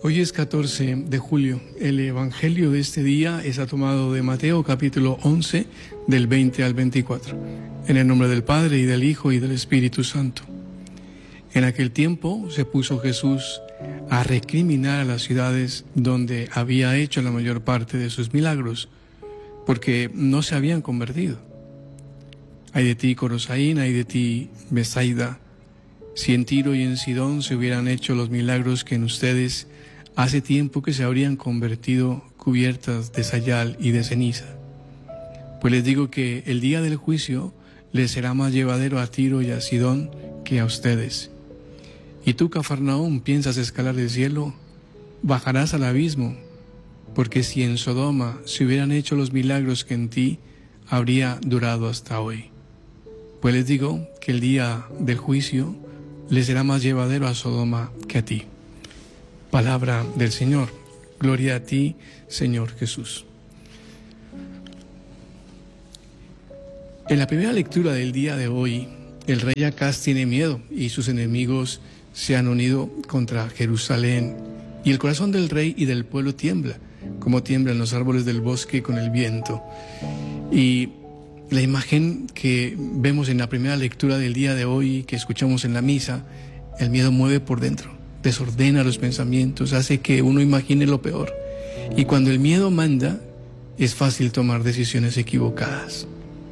Hoy es 14 de julio. El evangelio de este día está tomado de Mateo capítulo 11, del 20 al 24. En el nombre del Padre, y del Hijo, y del Espíritu Santo. En aquel tiempo se puso Jesús a recriminar a las ciudades donde había hecho la mayor parte de sus milagros, porque no se habían convertido. Ay de ti, Corosaín, ay de ti, Betsaida. Si en Tiro y en Sidón se hubieran hecho los milagros que en ustedes, hace tiempo que se habrían convertido cubiertas de sayal y de ceniza. Pues les digo que el día del juicio les será más llevadero a Tiro y a Sidón que a ustedes. Y tú, Cafarnaúm, piensas escalar el cielo, bajarás al abismo, porque si en Sodoma se hubieran hecho los milagros que en ti, habría durado hasta hoy. Pues les digo que el día del juicio les será más llevadero a Sodoma que a ti. Palabra del Señor. Gloria a ti, Señor Jesús. En la primera lectura del día de hoy, el rey Acaz tiene miedo y sus enemigos se han unido contra Jerusalén. Y el corazón del rey y del pueblo tiembla, como tiemblan los árboles del bosque con el viento. Y la imagen que vemos en la primera lectura del día de hoy, que escuchamos en la misa, el miedo mueve por dentro, desordena los pensamientos, hace que uno imagine lo peor. Y cuando el miedo manda, es fácil tomar decisiones equivocadas.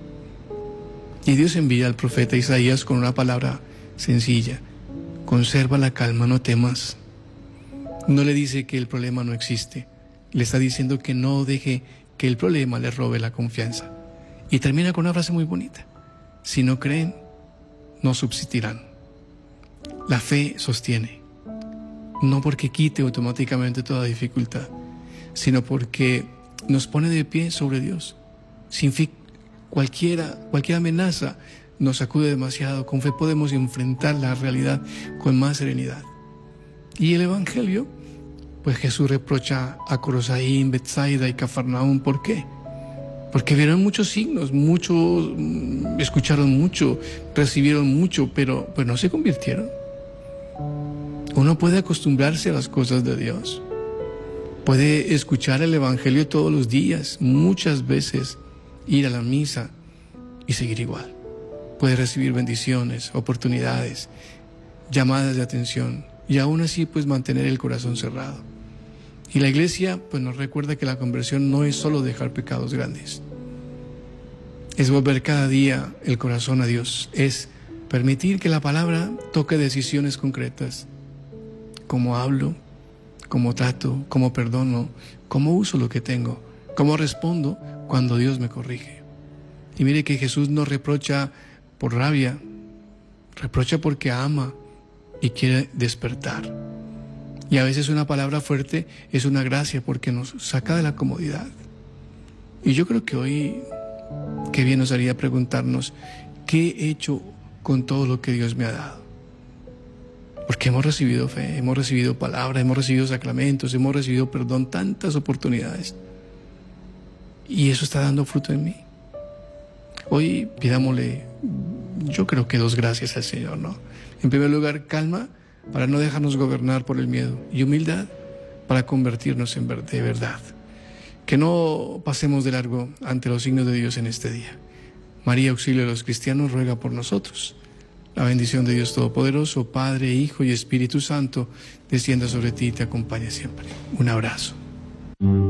Y Dios envía al profeta Isaías con una palabra sencilla: conserva la calma, no temas. No le dice que el problema no existe, le está diciendo que no deje que el problema le robe la confianza. Y termina con una frase muy bonita: si no creen, no subsistirán. La fe sostiene, no porque quite automáticamente toda dificultad, sino porque nos pone de pie sobre Dios. Sin fe, cualquier amenaza nos sacude demasiado. Con fe podemos enfrentar la realidad con más serenidad. Y el Evangelio, pues Jesús reprocha a Corosaín, Betsaida y Cafarnaúm. ¿Por qué? Porque vieron muchos signos, muchos escucharon mucho, recibieron mucho, pero no se convirtieron. Uno puede acostumbrarse a las cosas de Dios. Puede escuchar el Evangelio todos los días, muchas veces, ir a la misa y seguir igual. Puede recibir bendiciones, oportunidades, llamadas de atención, y aún así pues mantener el corazón cerrado. Y la Iglesia pues nos recuerda que la conversión no es solo dejar pecados grandes. Es volver cada día el corazón a Dios. Es permitir que la palabra toque decisiones concretas. Cómo hablo, cómo trato, cómo perdono, cómo uso lo que tengo, cómo respondo cuando Dios me corrige. Y mire que Jesús no reprocha por rabia, reprocha porque ama y quiere despertar. Y a veces una palabra fuerte es una gracia porque nos saca de la comodidad. Y yo creo que hoy, qué bien nos haría preguntarnos: ¿qué he hecho con todo lo que Dios me ha dado? Porque hemos recibido fe, hemos recibido palabra, hemos recibido sacramentos, hemos recibido perdón, tantas oportunidades. Y eso está dando fruto en mí. Hoy pidámosle, yo creo que 2 gracias al Señor, ¿no? En primer lugar, calma para no dejarnos gobernar por el miedo, y humildad para convertirnos de verdad. Que no pasemos de largo ante los signos de Dios en este día. María, auxilio de los cristianos, ruega por nosotros. La bendición de Dios Todopoderoso, Padre, Hijo y Espíritu Santo, descienda sobre ti y te acompañe siempre. Un abrazo.